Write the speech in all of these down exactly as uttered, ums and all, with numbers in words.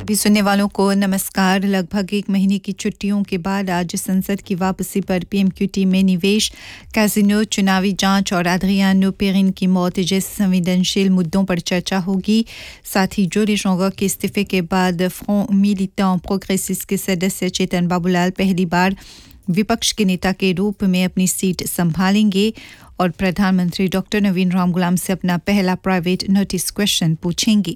सभी सुनने वालों को नमस्कार। लगभग एक महीने की छुट्टियों के बाद आज संसद की वापसी पर पीएमक्यूटी में निवेश, कैसिनो, चुनावी जांच और आद्रियानो पेरिन की मौत जैसे संवेदनशील मुद्दों पर चर्चा होगी। साथ ही जोरी जोंगा के इस्तीफे के बाद फ्रंट मिलिटेंट प्रोग्रेसिस्ट के सदस्य चेतन बाबूलाल पहली बार विपक्ष के नेता के रूप में अपनी सीट संभालेंगे और प्रधानमंत्री डॉक्टर नवीन रामगुलाम से अपना पहला प्राइवेट नोटिस क्वेश्चन पूछेंगे।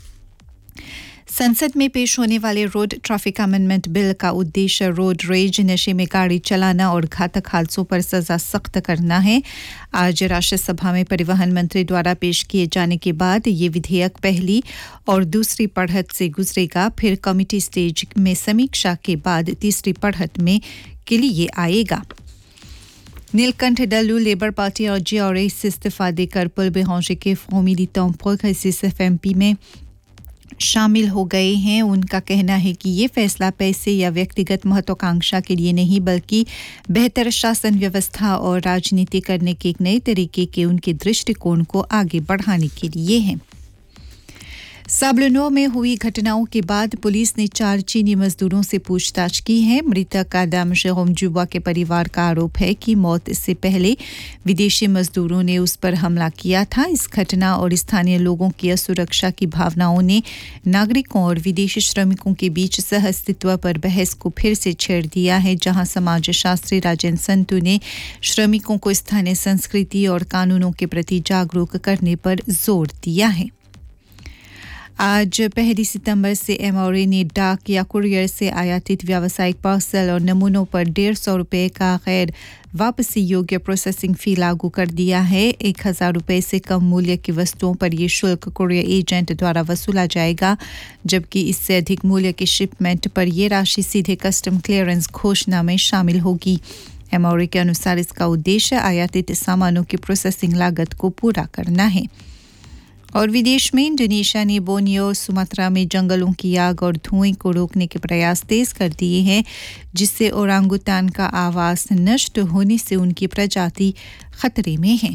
संसद में पेश होने वाले रोड ट्रैफिक अमेंडमेंट बिल का उद्देश्य रोड रेज, नशे में गाड़ी चलाना और घातक हादसों पर सजा सख्त करना है। आज राज्यसभा में परिवहन मंत्री द्वारा पेश किए जाने के बाद ये विधेयक पहली और दूसरी पढ़त से गुजरेगा, फिर कमेटी स्टेज में समीक्षा के बाद तीसरी पढ़त में के लिए आएगा। नीलकंठ डल्लू लेबर पार्टी और जीआरए से इस्तीफा देकर पुल बेहोंशे के फ्रंट मिलिटेंट प्रोग्रेसिस्ट एफएमपी में शामिल हो गए हैं। उनका कहना है कि ये फैसला पैसे या व्यक्तिगत महत्वाकांक्षा के लिए नहीं बल्कि बेहतर शासन व्यवस्था और राजनीति करने के एक नए तरीके के उनके दृष्टिकोण को आगे बढ़ाने के लिए है। साबलनो में हुई घटनाओं के बाद पुलिस ने चार चीनी मजदूरों से पूछताछ की है। मृतक आदम शेरोम जुबा के परिवार का आरोप है कि मौत से पहले विदेशी मजदूरों ने उस पर हमला किया था। इस घटना और स्थानीय लोगों की असुरक्षा की भावनाओं ने नागरिकों और विदेशी श्रमिकों के बीच सहअस्तित्व पर बहस को फिर से छेड़ दिया है, जहां समाजशास्त्री राजेंद्र संतु ने श्रमिकों को स्थानीय संस्कृति और कानूनों के प्रति जागरूक करने पर जोर दिया है। आज पहली सितंबर से एमओरे ने डाक या कुरियर से आयातित व्यावसायिक पार्सल और नमूनों पर डेढ़ सौ रुपये का गैर वापसी योग्य प्रोसेसिंग फी लागू कर दिया है। एक हजार रुपये से कम मूल्य की वस्तुओं पर यह शुल्क कुरियर एजेंट द्वारा वसूला जाएगा, जबकि इससे अधिक मूल्य की शिपमेंट पर यह राशि सीधे कस्टम क्लियरेंस घोषणा में शामिल होगी। एमओरे के अनुसार इसका उद्देश्य आयातित सामानों की प्रोसेसिंग लागत को पूरा करना है। और विदेश में इंडोनेशिया ने बोर्नियो और सुमात्रा में जंगलों की आग और धुएं को रोकने के प्रयास तेज कर दिए हैं, जिससे ओरांगुटान का आवास नष्ट होने से उनकी प्रजाति खतरे में है।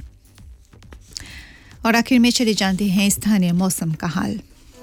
और आखिर में चले जानते हैं स्थानीय मौसम का हाल।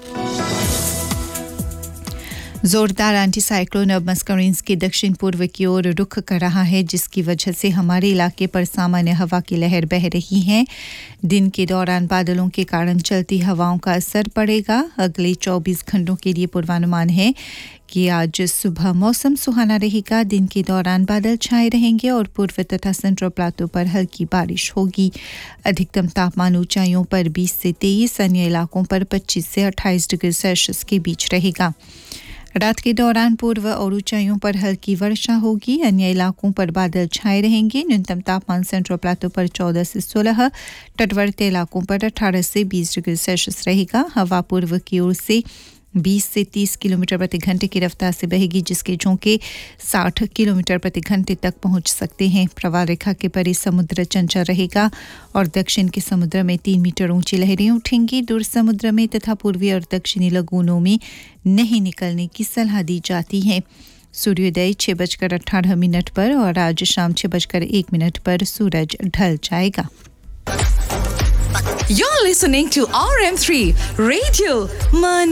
जोरदार एंटी साइक्लोन अब मस्करीन्स के दक्षिण पूर्व की ओर रुख कर रहा है, जिसकी वजह से हमारे इलाके पर सामान्य हवा की लहर बह रही है। दिन के दौरान बादलों के कारण चलती हवाओं का असर पड़ेगा। अगले चौबीस घंटों के लिए पूर्वानुमान है कि आज सुबह मौसम सुहाना रहेगा। दिन के दौरान बादल छाए रहेंगे और पूर्व तथा सेंट्रल प्लाटो पर हल्की बारिश होगी। अधिकतम तापमान ऊंचाइयों पर बीस से तेईस, अन्य इलाकों पर पच्चीस से अट्ठाईस डिग्री सेल्सियस के बीच रहेगा। रात के दौरान पूर्व और ऊंचाइयों पर हल्की वर्षा होगी। अन्य इलाकों पर बादल छाए रहेंगे। न्यूनतम तापमान सेंट्रल प्लाटो पर चौदह से सोलह, तटवर्ती इलाकों पर अठारह से बीस डिग्री सेल्सियस रहेगा। हवा पूर्व की ओर से बीस से तीस किलोमीटर प्रति घंटे की रफ्तार से बहेगी, जिसके झोंके साठ किलोमीटर प्रति घंटे तक पहुंच सकते हैं। प्रवाह रेखा के परे समुद्र चंचल रहेगा और दक्षिण के समुद्र में तीन मीटर ऊंची लहरें उठेंगी। दूर समुद्र में तथा पूर्वी और दक्षिणी लगूनों में नहीं निकलने की सलाह दी जाती है। सूर्योदय छह बजकर अठारह मिनट पर और आज शाम छह बजकर एक मिनट पर सूरज ढल जाएगा। You're listening to R M three Radio Man